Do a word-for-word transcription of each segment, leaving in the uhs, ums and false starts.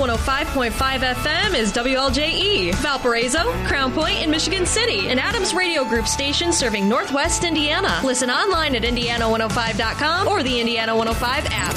one oh five point five F M is W L J E, Valparaiso, Crown Point, and Michigan City, an Adams Radio Group station serving Northwest Indiana. Listen online at indiana one oh five dot com or the Indiana one oh five app.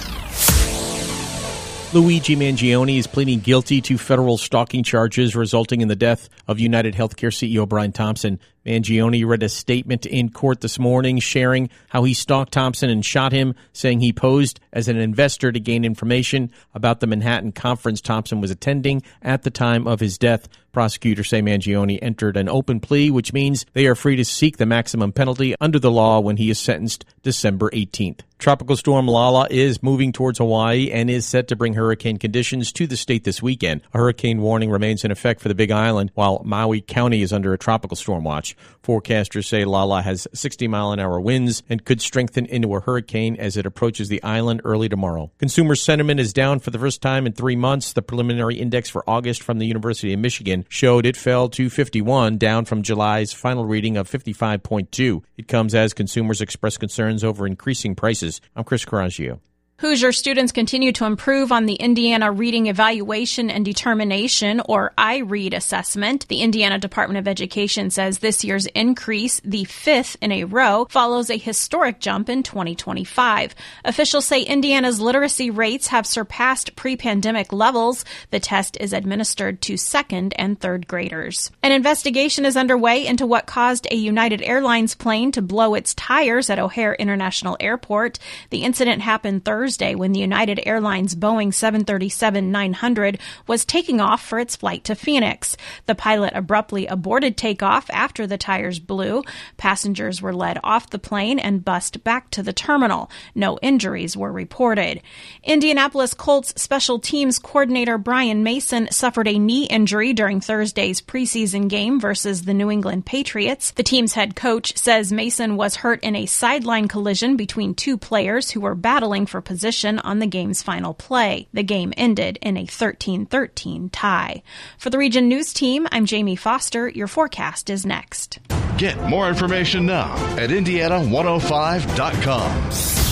Luigi Mangione is pleading guilty to federal stalking charges resulting in the death of United Healthcare C E O Brian Thompson. Mangione read a statement in court this morning sharing how he stalked Thompson and shot him, saying he posed as an investor to gain information about the Manhattan conference Thompson was attending at the time of his death. Prosecutors say Mangione entered an open plea, which means they are free to seek the maximum penalty under the law when he is sentenced December eighteenth. Tropical storm Lala is moving towards Hawaii and is set to bring hurricane conditions to the state this weekend. A hurricane warning remains in effect for the Big Island, while Maui County is under a tropical storm watch. Forecasters say Lala has sixty mile an hour winds and could strengthen into a hurricane as it approaches the island early tomorrow. Consumer sentiment is down for the first time in three months. The preliminary index for August from the University of Michigan showed it fell to fifty-one, down from July's final reading of fifty-five point two. It comes as consumers express concerns over increasing prices. I'm Chris Coraggio. Hoosier students continue to improve on the Indiana Reading Evaluation and Determination, or I READ assessment. The Indiana Department of Education says this year's increase, the fifth in a row, follows a historic jump in twenty twenty-five. Officials say Indiana's literacy rates have surpassed pre-pandemic levels. The test is administered to second and third graders. An investigation is underway into what caused a United Airlines plane to blow its tires at O'Hare International Airport. The incident happened Thursday. Thursday when the United Airlines Boeing seven thirty-seven nine hundred was taking off for its flight to Phoenix. The pilot abruptly aborted takeoff after the tires blew. Passengers were led off the plane and bussed back to the terminal. No injuries were reported. Indianapolis Colts special teams coordinator Brian Mason suffered a knee injury during Thursday's preseason game versus the New England Patriots. The team's head coach says Mason was hurt in a sideline collision between two players who were battling for position on the game's final play. The game ended in a thirteen thirteen tie. For the Region News Team, I'm Jamie Foster. Your forecast is next. Get more information now at indiana one oh five dot com.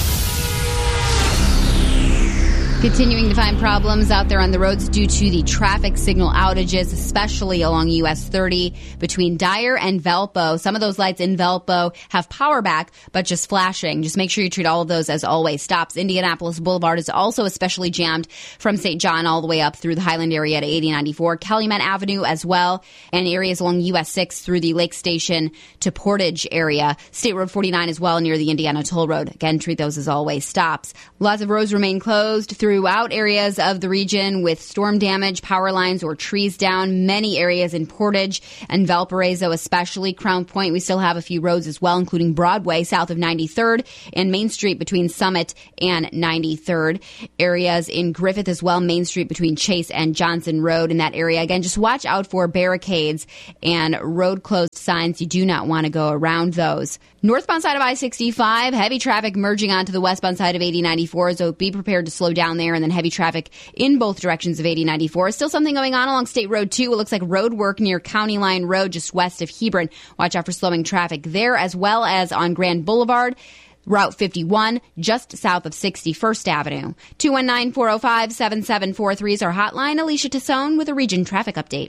Continuing to find problems out there on the roads due to the traffic signal outages, especially along U S thirty between Dyer and Valpo. Some of those lights in Valpo have power back, but just flashing. Just make sure you treat all of those as always stops. Indianapolis Boulevard is also especially jammed from Saint John all the way up through the Highland area to eighty ninety-four. Calumet Avenue as well, and areas along U S six through the Lake Station to Portage area. State Road forty-nine as well near the Indiana Toll Road. Again, treat those as always stops. Lots of roads remain closed throughout areas of the region with storm damage, power lines, or trees down. Many areas in Portage and Valparaiso, especially Crown Point. We still have a few roads as well, including Broadway south of ninety-third and Main Street between Summit and ninety-third. Areas in Griffith as well, Main Street between Chase and Johnson Road in that area. Again, just watch out for barricades and road closed signs. You do not want to go around those. Northbound side of I sixty-five, heavy traffic merging onto the westbound side of eighty ninety-four, so be prepared to slow down there, and then heavy traffic in both directions of eighty ninety-four. Still something going on along State Road two. It looks like road work near County Line Road just west of Hebron. Watch out for slowing traffic there, as well as on Grand Boulevard, Route fifty-one, just south of sixty-first Avenue. two one nine, four oh five, seven seven four three is our hotline. Alicia Tassone with a Region Traffic Update.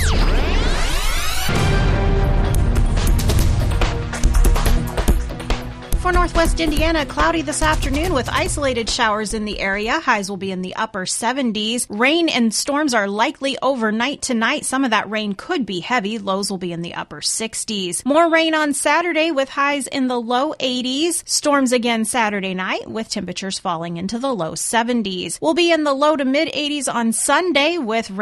For Northwest Indiana, cloudy this afternoon with isolated showers in the area. Highs will be in the upper seventies. Rain and storms are likely overnight tonight. Some of that rain could be heavy. Lows will be in the upper sixties. More rain on Saturday with highs in the low eighties. Storms again Saturday night with temperatures falling into the low seventies. We'll be in the low to mid eighties on Sunday with rain